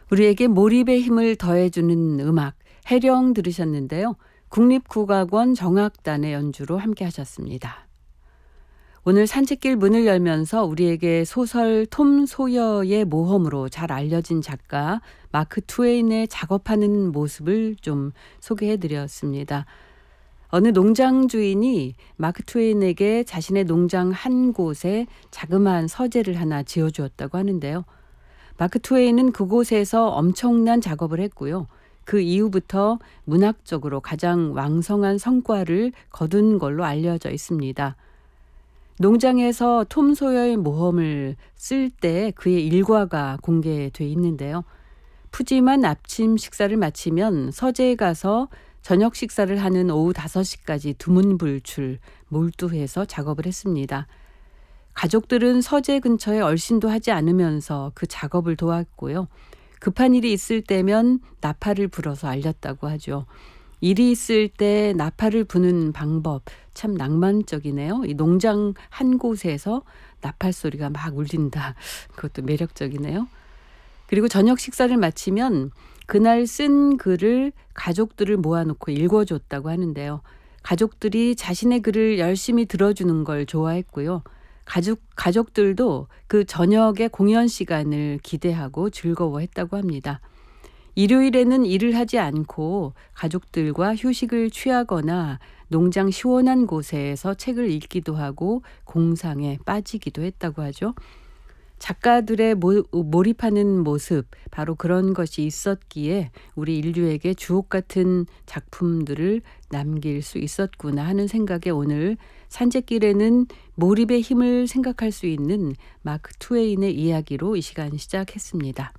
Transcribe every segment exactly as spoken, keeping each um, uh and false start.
우리에게 몰입의 힘을 더해주는 음악, 해령 들으셨는데요. 국립국악원 정악단의 연주로 함께 하셨습니다. 오늘 산책길 문을 열면서 우리에게 소설 톰 소여의 모험으로 잘 알려진 작가 마크 트웨인의 작업하는 모습을 좀 소개해드렸습니다. 어느 농장 주인이 마크 트웨인에게 자신의 농장 한 곳에 자그마한 서재를 하나 지어주었다고 하는데요. 마크 트웨인은 그곳에서 엄청난 작업을 했고요. 그 이후부터 문학적으로 가장 왕성한 성과를 거둔 걸로 알려져 있습니다. 농장에서 톰 소여의 모험을 쓸 때 그의 일과가 공개돼 있는데요. 푸짐한 아침 식사를 마치면 서재에 가서 저녁 식사를 하는 오후 다섯 시까지 두문불출 몰두해서 작업을 했습니다. 가족들은 서재 근처에 얼씬도 하지 않으면서 그 작업을 도왔고요. 급한 일이 있을 때면 나팔을 불어서 알렸다고 하죠. 일이 있을 때 나팔을 부는 방법 참 낭만적이네요. 이 농장 한 곳에서 나팔 소리가 막 울린다. 그것도 매력적이네요. 그리고 저녁 식사를 마치면 그날 쓴 글을 가족들을 모아놓고 읽어줬다고 하는데요. 가족들이 자신의 글을 열심히 들어주는 걸 좋아했고요. 가족, 가족들도 그 저녁의 공연 시간을 기대하고 즐거워했다고 합니다. 일요일에는 일을 하지 않고 가족들과 휴식을 취하거나 농장 시원한 곳에서 책을 읽기도 하고 공상에 빠지기도 했다고 하죠. 작가들의 모, 몰입하는 모습, 바로 그런 것이 있었기에 우리 인류에게 주옥 같은 작품들을 남길 수 있었구나 하는 생각에 오늘 산책길에는 몰입의 힘을 생각할 수 있는 마크 트웨인의 이야기로 이 시간 시작했습니다.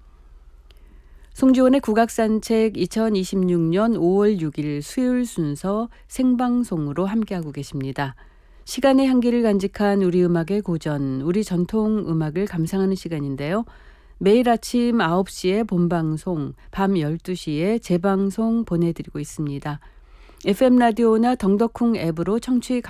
송지원의 국악산책 이천이십육 년 오월 육일 수요일 순서 생방송으로 함께하고 계십니다. 시간의 향기를 간직한 우리 음악의 고전, 우리 전통 음악을 감상하는 시간인데요. 매일 아침 아홉 시에 본방송, 밤 열두 시에 재방송 보내드리고 있습니다. 에프엠 라디오나 덩덕콩 앱으로 청취